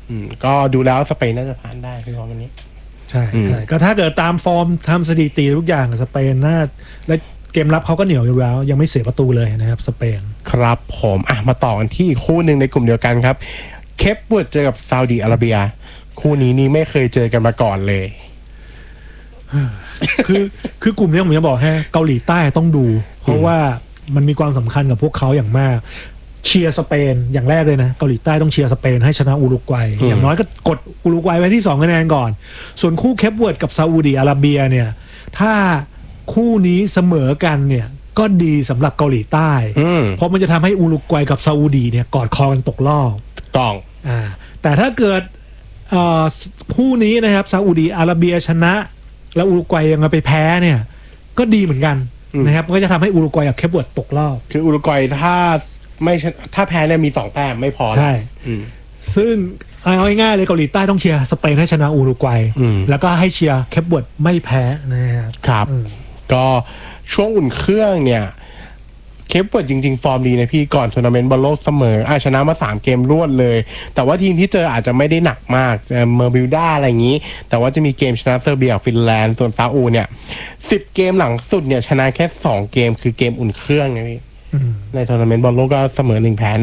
ก็ดูแล้วสเปนน่าจะผ่านได้พี่วันนี้ใช่ก็ถ้าเกิดตามฟอร์มทำสถิติทุกอย่างสเปนน่าและเกมรับเขาก็เหนียวอยู่แล้วยังไม่เสียประตูเลยนะครับสเปนครับผมมาต่อกันที่อีกคู่หนึ่งในกลุ่มเดียวกันครับเคปเวิร์ดเจอกับซาอุดิอาระเบียคู่นี้นี่ไม่เคยเจอกันมาก่อนเลยคือกลุ่มนี้ผมจะบอกให้เกาหลีใต้ต้องดูเพราะว่ามันมีความสำคัญกับพวกเขาอย่างมากเชียร์สเปนอย่างแรกเลยนะเกาหลีใต้ต้องเชียร์สเปนให้ชนะอุรุกวัยอย่างน้อยก็กดอุรุกวัยไว้ที่2คะแนนก่อนส่วนคู่เคปเวิร์ดกับซาอุดิอาระเบียเนี่ยถ้าคู่นี้เสมอกันเนี่ยก็ดีสำหรับเกาหลีใต้เพราะมันจะทำให้อุรุกวัยกับซาอุดีเนี่ยกอดคอกันตกรอบต้องแต่ถ้าเกิดคู่นี้นะครับซาอุดิอาระเบียชนะแล้วอุรุกวัยยังไปแพ้เนี่ยก็ดีเหมือนกันนะครับก็จะทำให้อุรุกวัยกับเคปเวิร์ดตกรอบคืออุรุกวัยถ้าแพ้เนี่ยมี2แต้มไม่พอใช่ซึ่งเอาง่ายๆเลยเกาหลีใต้ต้องเชียร์สเปนให้ชนะอุรุกวัยแล้วก็ให้เชียร์เคปเวิร์ดไม่แพ้นะครับครับก็ช่วงอุ่นเครื่องเนี่ยเคปเวิร์ดจริงๆฟอร์มดีนะพี่ก่อนทัวร์นาเมนต์บอลโลกเสมอชนะมา3เกมรวดเลยแต่ว่าทีมที่เจออาจจะไม่ได้หนักมากเมอร์บิลดาอะไรอย่างนี้แต่ว่าจะมีเกมชนะเซอร์เบียฟินแลนด์ส่วนซาอุเนี่ย10เกมหลังสุดเนี่ยชนะแค่2เกมคือเกมอุ่นเครื่องนะพี่ในทัวร์นาเมนต์บอลโลกก็เสมอ1แพ้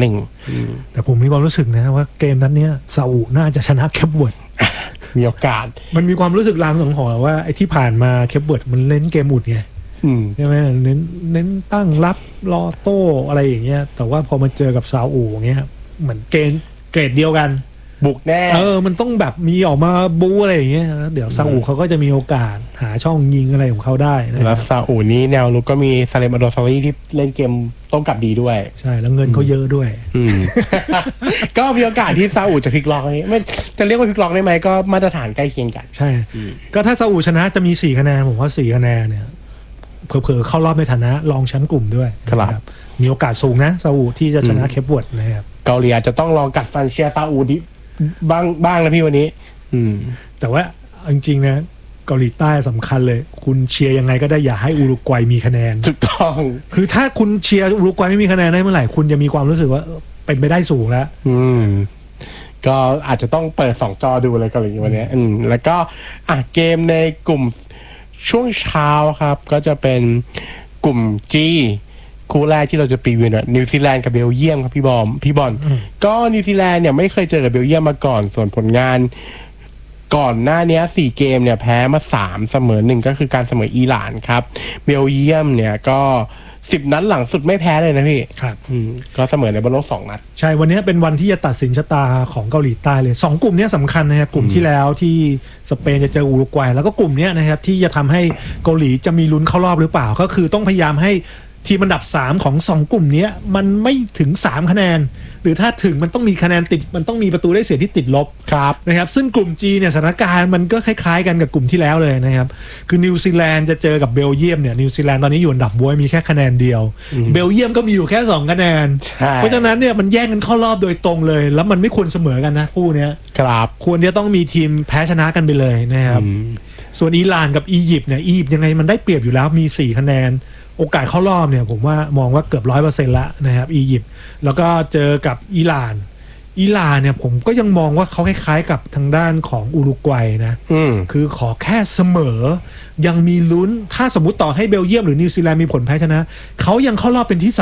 1 แต่ผมมีความรู้สึกนะว่าเกมนั้นเนี่ยซาอุน่าจะชนะเคปเวิร์ดมีโอกาสมันมีความรู้สึกลางสังหรณ์ว่าไอ้ที่ผ่านมาเคปเวิร์ดมันเล่นเกมอุ่นไงใช่ไหมเน้นตั้งรับรอโต้อะไรอย่างเงี้ยแต่ว่าพอมาเจอกับซาอุอย่างเงี้ยเหมือนเกรดเดียวกันบุกแน่มันต้องแบบมีออกมาบู๊อะไรอย่างเงี้ยเดี๋ยวซาอุเขาก็จะมีโอกาสหาช่องยิงอะไรของเขาได้แล้วซาอุนี้แนวลุกก็มีซาเลมอโดซารีที่เล่นเกมต้องกลับดีด้วยใช่แล้วเงินเขาเยอะด้วยก็มีโอกาสที่ซาอุจะพลิกล็อกนี้ไม่จะเรียกว่าพลิกล็อกได้ไหมก็มาตรฐานใกล้เคียงกันใช่ก็ถ้าซาอุชนะจะมี4คะแนนผมว่า4คะแนนเนี่ยเผลอๆเข้ารอบในฐานะรองแชมป์กลุ่มด้วยครับมีโอกาสสูงนะซาอุที่จะชนะเคปเวิร์ดนะครับเกาหลีอาจจะต้องลองกัดฟันเชียร์ซาอุดิบ้างนะพี่วันนี้แต่ว่าจริงๆนะเกาหลีใต้สำคัญเลยคุณเชียร์ยังไงก็ได้อย่าให้อุรุกวัยมีคะแนนถูกต้องคือถ้าคุณเชียร์อุรุกวัยไม่มีคะแนนได้เมื่อไหร่คุณจะมีความรู้สึกว่าเป็นไปได้สูงแล้วก็อาจจะต้องเปิด2จอดูเลยเกาหลีวันนี้แล้วก็เกมในกลุ่มช่วงเช้าครับก็จะเป็นกลุ่ม G คู่แรกที่เราจะรีวิวนิวซีแลนด์กับเบลเยียมครับพี่บอลก็นิวซีแลนด์เนี่ยไม่เคยเจอกับเบลเยียมมาก่อนส่วนผลงานก่อนหน้านี้4เกมเนี่ยแพ้มา3เสมอ1ก็คือการเสมออิหร่านครับเบลเยียมเนี่ยก็10นัดหลังสุดไม่แพ้เลยนะพี่ครับก็เสมอในบอลโลก2นัดใช่วันนี้เป็นวันที่จะตัดสินชะตาของเกาหลีใต้เลย2กลุ่มนี้สำคัญนะครับกลุ่มที่แล้วที่สเปนจะเจออุรุกวัยแล้วก็กลุ่มนี้นะครับที่จะทำให้เกาหลีจะมีลุ้นเข้ารอบหรือเปล่าก็คือต้องพยายามให้ทีมอันดับ3ของ2กลุ่มนี้มันไม่ถึง3คะแนนหรือถ้าถึงมันต้องมีคะแนนติดมันต้องมีประตูได้เสียที่ติดลบนะครับซึ่งกลุ่ม G เนี่ยสถานการณ์มันก็คล้ายๆกันกับกลุ่มที่แล้วเลยนะครับคือนิวซีแลนด์จะเจอกับเบลเยียมเนี่ยนิวซีแลนด์ตอนนี้อยู่อันดับบ๊วยมีแค่คะแนนเดียวเบลเยียมก็มีอยู่แค่2คะแนนเพราะฉะนั้นเนี่ยมันแย่งกันเข้ารอบโดยตรงเลยแล้วมันไม่ควรเสมอกันนะคู่นี้ครับควรจะต้องมีทีมแพ้ชนะกันไปเลยนะครับส่วนอิหร่านกับอียิปต์เนี่ยอียิปต์ยังไงมันได้เปรียบอยู่แล้วมี4คะแนนโอกาสเข้ารอบเนี่ยผมว่ามองว่าเกือบ 100% ละนะครับอียิปต์แล้วก็เจอกับอิหร่านเนี่ยผมก็ยังมองว่าเขาคล้ายๆกับทางด้านของอุรุกวัยนะคือขอแค่เสมอยังมีลุ้นถ้าสมมุติต่อให้เบลเยียมหรือนิวซีแลนด์มีผลแพ้ชนะเขายังเข้ารอบเป็นที่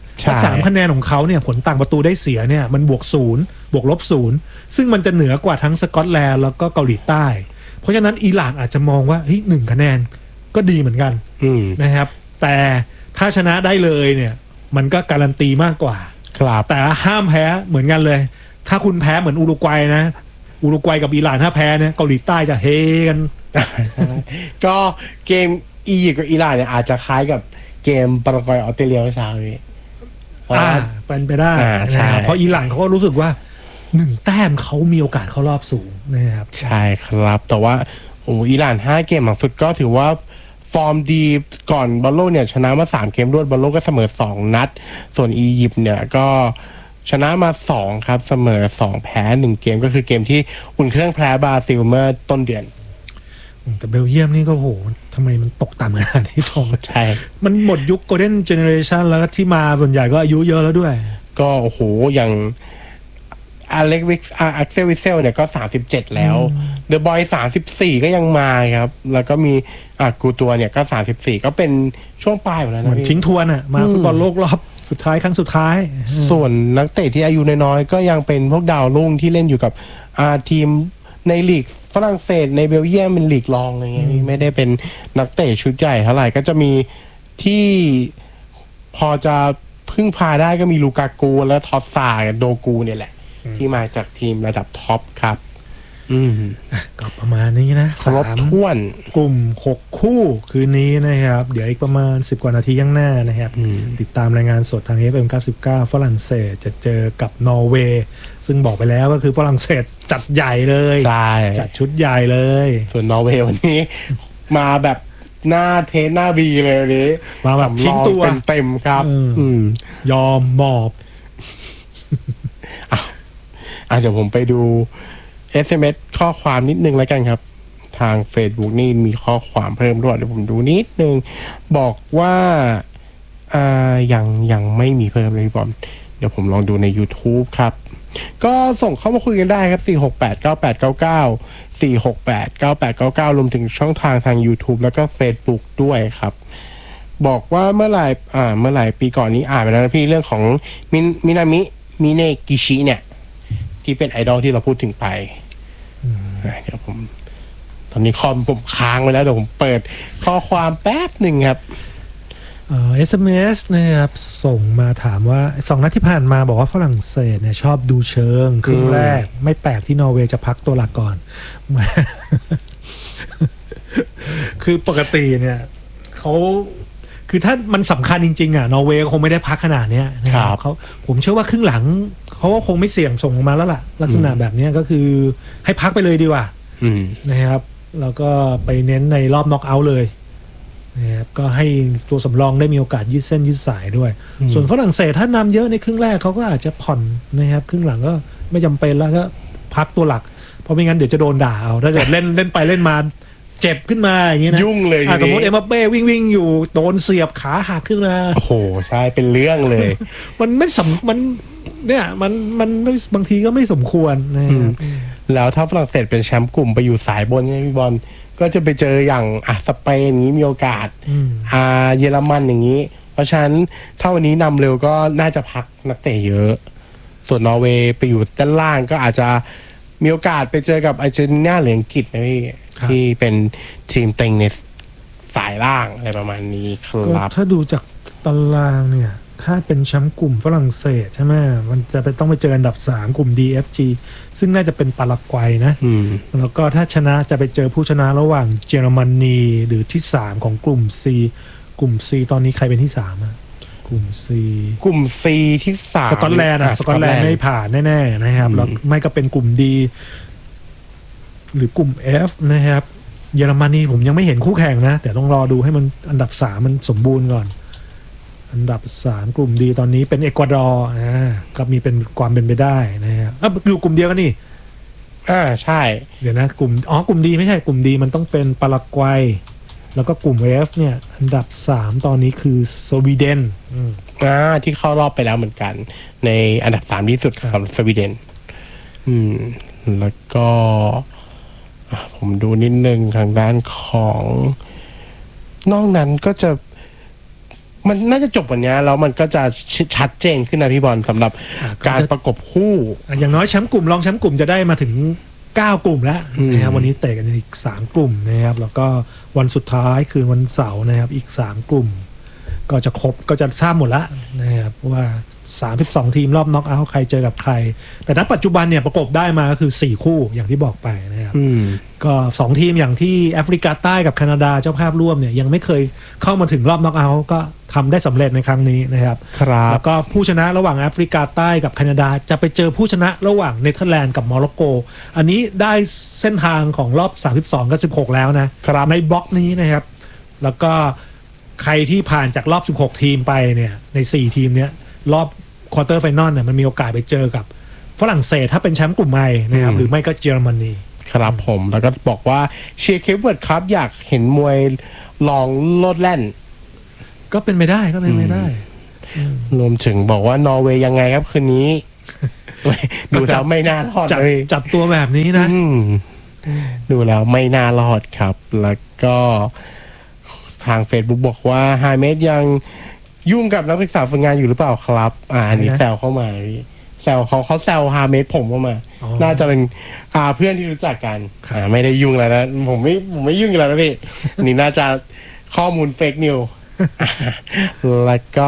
3คะแนนของเขาเนี่ยผลต่างประตูได้เสียเนี่ยมันบวก0บวกลบ0ซึ่งมันจะเหนือกว่าทั้งสกอตแลนด์แล้วก็เกาหลีใต้เพราะฉะนั้นอิหร่านอาจจะมองว่า1คะแนนก็ดีเหมือนกันนะครับแต่ถ้าชนะได้เลยเนี่ยมันก็การันตีมากกว่าแต่ห้ามแพ้เหมือนกันเลยถ้าคุณแพ้เหมือนอุรุกวัยนะอุรุกวัยกับอิหร่านถ้าแพ้เนี่ยเกาหลีใต้จะเฮกันก็เกมอียิปต์กับอิหร่านเนี่ยอาจจะคล้ายกับเกมปารากวัยออสเตรเลียเมื่อเช้านี้เป็นไปได้เพราะอิหร่านเขาก็รู้สึกว่า1แต้มเขามีโอกาสเข้ารอบสูงนะครับใช่ครับแต่ว่าอิหร่าน5เกมหลังสุดก็ถือว่าฟอร์มดีก่อนบอลโลกเนี่ยชนะมา3เกมรวดบอลโลกก็เสมอ2นัดส่วนอียิปต์เนี่ยก็ชนะมา2ครับเสมอ2แพ้1เกมก็คือเกมที่อุ่นเครื่องแพ้บราซิลเมื่อต้นเดือนแต่เบลเยียมนี่ก็โหทำไมมันตกต่ำขนาดนี้ใช่มันหมดยุคโกลเด้นเจเนอเรชันแล้วที่มาส่วนใหญ่ก็อายุเยอะแล้วด้วยก็โอ้โหอย่างอเล็กวิกอักเซลวิเซลเนี่ยก็37แล้วเดอะบอย34ก็ยังมาครับแล้วก็มีกูตัวเนี่ยก็34ก็เป็นช่วงปลายหมดแล้วนะเหมือนทิ้งทวนอ่ะมาฟุตบอลโลกรอบสุดท้ายครั้งสุดท้ายส่วนนักเตะที่อายุน้อยๆก็ยังเป็นพวกดาวรุ่งที่เล่นอยู่กับทีมในลีกฝรั่งเศสในเบลเยียมเป็นลีกรองอะไรเงี้ยไม่ได้เป็นนักเตะชุดใหญ่เท่าไหร่ก็จะมีที่พอจะพึ่งพาได้ก็มีลูกากูและทอสซากับโดกูเนี่ยแหละที่มาจากทีมระดับท็อปครับก็ประมาณนี้นะครบถ้วนกลุ่ม6คู่คืนนี้นะครับเดี๋ยวอีกประมาณ10กว่านาทีข้างหน้านะครับติดตามรายงานสดทาง FM 99ฝรั่งเศสจะเจอกับนอร์เวย์ซึ่งบอกไปแล้วก็คือฝรั่งเศสจัดใหญ่เลยจัดชุดใหญ่เลยส่วนนอร์เวย์วันนี้มาแบบหน้าเทหน้าบีเลยวันนี้มาแบบทิ้งตัวเต็มครับยอมหมอบเดี๋ยวผมไปดู SMS ข้อความนิดนึงแล้วกันครับทาง Facebook นี่มีข้อความเพิ่มด้วยเดี๋ยวผมดูนิดนึงบอกว่ายังไม่มีเพิ่มเลยพี่บอมเดี๋ยวผมลองดูใน YouTube ครับก็ส่งเข้ามาคุยกันได้ครับ4689899 4689899รวมถึงช่องทาง YouTube แล้วก็ Facebook ด้วยครับบอกว่าเมื่อไหร่ปีก่อนนี้อ่านไปแล้วนะพี่เรื่องของมินามิมิเนกิชิเนี่ยที่เป็นไอดอลที่เราพูดถึงไปเดี๋ยวผมตอนนี้คอมผมค้างไว้แล้วเดี๋ยวผมเปิดข้อความแป๊บหนึ่งครับ SMS นะครับส่งมาถามว่า2 นัดที่ผ่านมาบอกว่าฝรั่งเศสเนี่ยชอบดูเชิงครึ่งแรกไม่แปลกที่นอร์เวย์จะพักตัวหลักก่อน คือปกติเนี่ยเขาคือถ้ามันสำคัญจริงๆนอร์เวย์คงไม่ได้พักขนาดนี้นะครับผมเชื่อว่าครึ่งหลังเขาก็คงไม่เสี่ยงส่งออกมาแล้วล่ะลักษณะแบบนี้ก็คือให้พักไปเลยดีกว่านะครับแล้วก็ไปเน้นในรอบน็อกเอาท์เลยนะครับก็ให้ตัวสำรองได้มีโอกาสยืดเส้นยืดสายด้วยส่วนฝรั่งเศสถ้านำเยอะในครึ่งแรกเขาก็อาจจะผ่อนนะครับครึ่งหลังก็ไม่จำเป็นแล้วก็พักตัวหลักเพราะไม่งั้นเดี๋ยวจะโดนด่าเอาถ้าเกิดเล่นไปเล่นมาเจ็บขึ้นมาอย่างเงี้ยนะยุ่งเลยสมมติเอ็มบัปเป้วิ่งอยู่โดนเสียบขาหักขึ้นมาโอ้โหใช่เป็นเรื่องเลยมันไม่มันเนี่ยมันบางทีก็ไม่สมควรนะครับแล้วถ้าฝรั่งเศสเป็นแชมป์กลุ่มไปอยู่สายบนเนี่ยพี่บอลก็จะไปเจออย่างสเปนอย่างนี้มีโอกาสเยอรมันอย่างนี้เพราะฉะนั้นถ้าวันนี้นำเร็วก็น่าจะพักนักเตะเยอะส่วนนอร์เวย์ไปอยู่ด้านล่างก็อาจจะมีโอกาสไปเจอกับอาร์เจนตินาหรืออังกฤษนะพี่ที่เป็นทีมเต็งในสายล่างอะไรประมาณนี้ครับถ้าดูจากตารางเนี่ยถ้าเป็นแชมป์กลุ่มฝรั่งเศสใช่ไหมมันจะต้องไปเจออันดับ3กลุ่ม DFG ซึ่งน่าจะเป็นปารากวัยนะแล้วก็ถ้าชนะจะไปเจอผู้ชนะระหว่างเยอรมนีหรือที่3ของกลุ่ม C กลุ่ม C ตอนนี้ใครเป็นที่3กลุ่ม C กลุ่ม C ที่3 สกอตแลนด์สกอตแลนด์ไม่ผ่านแน่ๆนะครับแล้วไม่ก็เป็นกลุ่ม D หรือกลุ่ม F นะครับเยอรมนีผมยังไม่เห็นคู่แข่งนะแต่ต้องรอดูให้มันอันดับ3มันสมบูรณ์ก่อนอันดับ3กลุ่มดีตอนนี้เป็นเอกวาดอร์ก็มีเป็นความเป็นไปได้นะครับอยู่กลุ่มเดียวกันนี่ใช่เดี๋ยวนะกลุ่มดีไม่ใช่กลุ่มดีมันต้องเป็นปารากวัยแล้วก็กลุ่ม F เนี่ยอันดับ3ตอนนี้คือสวีเดนที่เข้ารอบไปแล้วเหมือนกันในอันดับ3ที่สุดของสวีเดนแล้วก็ผมดูนิดนึงทางด้านของนอกนั้นก็จะมันน่าจะจบวันนี้แล้วมันก็จะชัดเจนขึ้นนะพี่บอลสำหรับการประกบคู่อย่างน้อยแชมป์กลุ่มรองแชมป์กลุ่มจะได้มาถึง9กลุ่มแล้วนะครับวันนี้เตะกันอีก3กลุ่มนะครับแล้วก็วันสุดท้ายคืนวันเสาร์นะครับอีก3กลุ่มก็จะครบก็จะทราบหมดแล้วนะครับว่า32ทีมรอบน็อกเอาท์ใครเจอกับใครแต่ณปัจจุบันเนี่ยประกบได้มาก็คือ4คู่อย่างที่บอกไปนะครับก็2ทีมอย่างที่แอฟริกาใต้กับแคนาดาเจ้าภาพร่วมเนี่ยยังไม่เคยเข้ามาถึงรอบน็อกเอาท์ก็ทำได้สำเร็จในครั้งนี้นะครับแล้วก็ผู้ชนะระหว่างแอฟริกาใต้กับแคนาดาจะไปเจอผู้ชนะระหว่างเนเธอร์แลนด์กับโมร็อกโกอันนี้ได้เส้นทางของรอบ32กับ16แล้วนะในบล็อกนี้นะครับแล้วก็ใครที่ผ่านจากรอบ16ทีมไปเนี่ยใน4ทีมเนี้ยรอบควอเตอร์ไฟนอลเนี่ยมันมีโอกาสไปเจอกับฝรั่งเศสถ้าเป็นแชมป์กลุ่มใหม่นะครับหรือไม่ก็เยอรมนีครับผมแล้วก็บอกว่าเชียร์เคปเวิร์ดครับอยากเห็นมวยลองโลดแล่นก็เป็นไม่ได้ก็เป็นไม่ได้รวมถึงบอกว่านอร์เวย์ยังไงครับคืนนี้ดูแล้วไม่น่ารอดเลยจัดตัวแบบนี้นะดูแล้วไม่น่ารอดครับ แล้วก็ทาง Facebook บอกว่าฮาเมดยังยุ่งกับนักศึกษาฝึกงานอยู่หรือเปล่าครับอันนี้แซวเข้ามาแซวเขาแซวฮาเมดผมเข้ามาน่าจะเป็นเพื่อนที่รู้จักกันไม่ได้ยุ่งแล้วนะผมไม่ยุ่งแล้วนะพี่ นี่น่าจะข้อมูลเฟกนิว แล้วก็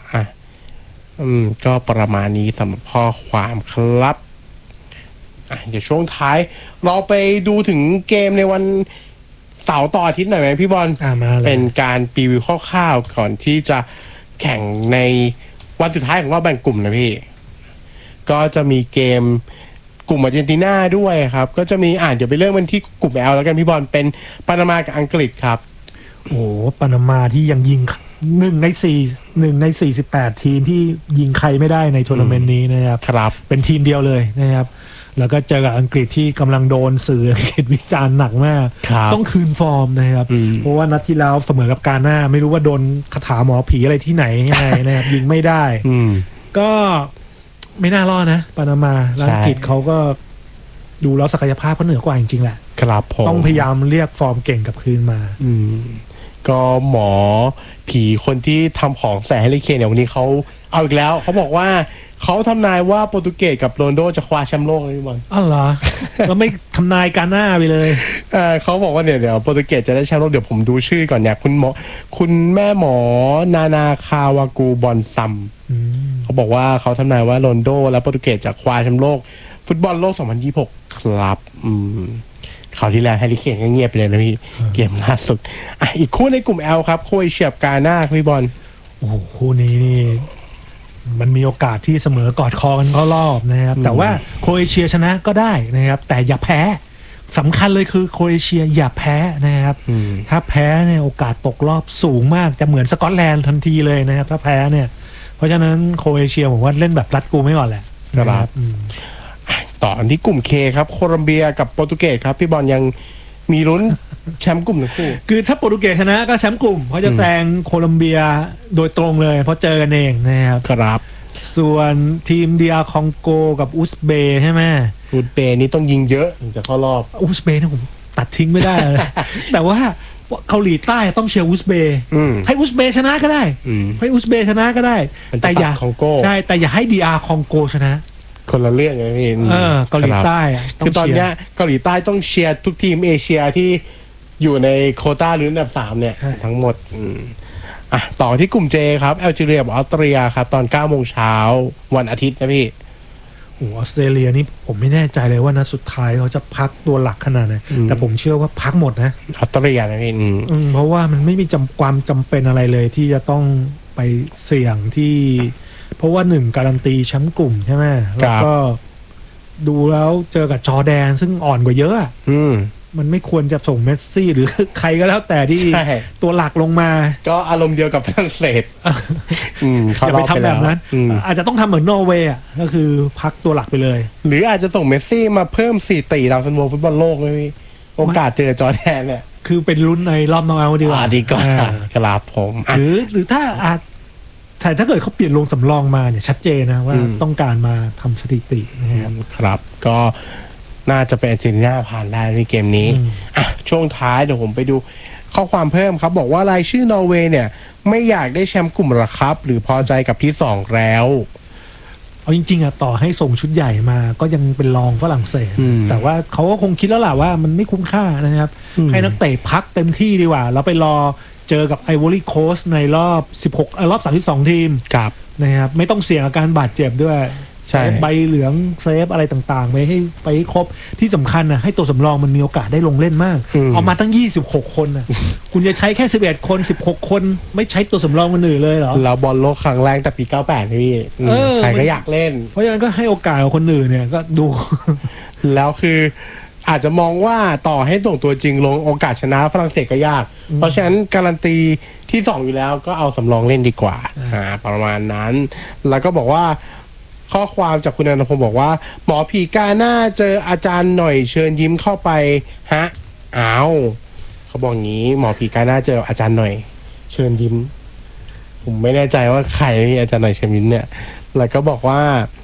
ก็ประมาณนี้สำหรับข้อความครับเดี๋ยวช่วงท้ายเราไปดูถึงเกมในวันเสาร์ต่ออาทิตย์หน่อยไหมพี่บอลเป็นการพรีวิวคร่าวๆก่อนที่จะแข่งในวันสุดท้ายของรอบแบ่งกลุ่มนะพี่ก็จะมีเกมกลุ่มอาร์เจนตินาด้วยครับก็จะมีเดี๋ยวไปเริ่มกันที่กลุ่ม L แล้วกันพี่บอลเป็นปานามากับอังกฤษครับโอ้ปานามาที่ยังยิง1 ใน 48 ทีมที่ยิงใครไม่ได้ในทัวร์นาเมนต์นี้นะครับเป็นทีมเดียวเลยนะครับแล้วก็เจอกับอังกฤษที่กำลังโดนสื่ออังกฤษวิจารณ์หนักมากต้องคืนฟอร์มนะครับเพราะว่านัดที่แล้วเสมอกับกาน่าไม่รู้ว่าโดนคาถาหมอผีอะไรที่ไหนยังไงนะครับยิงไม่ได้ก็ไม่น่ารอดนะปานามาอังกฤษเขาก็ดูแล้วศักยภาพเขาเหนือกว่าจริงๆแหละครับผมต้องพยายามเรียกฟอร์มเก่งกลับคืนมาก็หมอผีคนที่ทำของใส่ให้ลิเคนเนี่ยวันนี้เขาเอาอีกแล้วเขาบอกว่าเขาทำนายว่าโปรตุเกสกับโรนลโดจะคว้าแชมป์โลกเลยพี่บอลเหรอแล้วไม่ทำนายการหน้าไปเลยเขาบอกว่าเดี๋ยวโปรตุเกสจะได้แชมป์โลกเดี๋ยวผมดูชื่อก่อนเนี่ยคุณแม่หมอนาคาวากูบอนซัมเขาบอกว่าเขาทำนายว่าโรนลโดและโปรตุเกสจะคว้าแชมป์โลกฟุตบอลโลก2026ครับคราวที่แล้วแฮร์รี่เคนก็เงียบไปเลยนะพี่เกมล่าสุดอีกคู่ในกลุ่ม L ครับโครเอเชียกับกาน่าพี่บอลโอ้โหคู่นี้นี่มันมีโอกาสที่เสมอกอดคอกันเข้ารอบนะครับแต่ว่าโครเอเชียชนะก็ได้นะครับแต่อย่าแพ้สำคัญเลยคือโครเอเชียอย่าแพ้นะครับถ้าแพ้เนี่ยโอกาสตกรอบสูงมากจะเหมือนสกอตแลนด์ทันทีเลยนะครับถ้าแพ้เนี่ยเพราะฉะนั้นโครเอเชียผมว่าเล่นแบบรัดกูไม่ก่อนแหละครับต่อที่กลุ่ม K ครับโคลอมเบียกับโปรตุเกสครับพี่บอลยังมีลุ้นแชมป์กลุ่มทั้งคู่คือถ้าโปรตุเกสชนะก็แชมป์กลุ่มเขาจะแซงโคลอมเบียโดยตรงเลยเพราะเจอกันเองนะครับครับส่วนทีมเดียคองโกกับอุซเบย์ใช่ไหมอุซเบย์นี่ต้องยิงเยอะถึงจะเข้ารอบอุซเบย์นี่ผมตัดทิ้งไม่ได้เลย แต่ว่าเกาหลีใต้ต้องเชียร์อุซเบย์ให้อุซเบย์ชนะก็ได้ให้อุซเบย์ชนะก็ได้แต่อย่าใช่แต่อย่าให้ดีอาร์คองโกชนะคนละเรื่องเลยพี่เกาหลีใต้คือตอนนี้เกาหลีใต้ต้องเชียร์ทุกทีมเอเชียที่อยู่ในโควต้าหรืออันดับ3เนี่ยทั้งหมดต่อที่กลุ่ม J ครับแอลจีเรียกับออสเตรียครับตอน 9 โมงเช้าวันอาทิตย์นะพี่ออสเตรเลียนี่ผมไม่แน่ใจเลยว่านัดสุดท้ายเขาจะพักตัวหลักขนาดไหนแต่ผมเชื่อว่าพักหมดนะออสเตรเลียนะพี่เพราะว่ามันไม่มีความจำเป็นอะไรเลยที่จะต้องไปเสี่ยงที่เพราะว่า1การันตีแชมป์กลุ่มใช่ไหมแล้วก็ดูแล้วเจอกับจอร์แดนซึ่งอ่อนกว่าเยอะมันไม่ควรจะส่งเมสซี่หรือใครก็แล้วแต่ที่ตัวหลักลงมาก็อารมณ์เดียวกับฝรั่งเศสอย่าไปทำแบบนั้นอาจจะต้องทำเหมือนนอร์เวย์ก็คือพักตัวหลักไปเลยหรืออาจจะส่งเมสซี่มาเพิ่ม4 ตีดาวซันโวฟุตบอลโลกเลยโอกาสเจอจอร์แดนเนี่ยคือเป็นลุ้นในรอบน็อกเอาท์ดีกว่าดีกว่าครับผมหรือถ้าถ้าเกิดเขาเปลี่ยนลงสำรองมาเนี่ยชัดเจนนะว่าต้องการมาทำสถิตินะครับครับก็น่าจะเป็นอาร์เจนตินาผ่านได้ในเกมนี้ช่วงท้ายเดี๋ยวผมไปดูข้อความเพิ่มครับบอกว่ารายชื่อนอร์เวย์เนี่ยไม่อยากได้แชมป์กลุ่มหรอครับหรือพอใจกับที่2แล้วเอาจริงๆต่อให้ส่งชุดใหญ่มาก็ยังเป็นรองฝรั่งเศสแต่ว่าเขาก็คงคิดแล้วล่ะว่ามันไม่คุ้มค่านะครับให้นักเตะพักเต็มที่ดีกว่าแล้วไปรอเจอกับไอวอรี่โคสต์ในรอบรอบ32ทีมนะครับไม่ต้องเสี่ยงอาการบาดเจ็บด้วยเซฟใบเหลืองเซฟอะไรต่างๆไปให้ครบที่สำคัญนะให้ตัวสำรองมันมีโอกาสได้ลงเล่นมากเอามาตั้ง26คนนะคุณจะใช้แค่11คน16คนไม่ใช้ตัวสำรองคนอื่นเลยเหรอเราบอลโลกครั้งแรกแต่ปี98นี่ใครก็อยากเล่นเพราะฉะนั้นก็ให้โอกาสกับคนอื่นเนี่ยก็ดูแล้วคืออาจจะมองว่าต่อให้ส่งตัวจริงลงโอกาสชนะฝรั่งเศสก็ยากเพราะฉะนั้นการันตีที่2อยู่แล้วก็เอาสำรองเล่นดีกว่าประมาณนั้นแล้วก็บอกว่าข้อความจากคุณอนุพงศ์บอกว่าหมอผีกาหน้าเจออาจารย์หน่อยเชิญยิ้มเข้าไปฮะเขาบอกงี้หมอผีกาหน้าเจออาจารย์หน่อยเชิญยิ้มผมไม่แน่ใจว่าใครนี่อาจารย์หน่อยเชิญยิ้มเนี่ยแล้วก็บอกว่า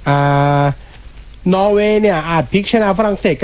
นอร์เวย์เนี่ยอาจพลิกชนะฝรั่งเศส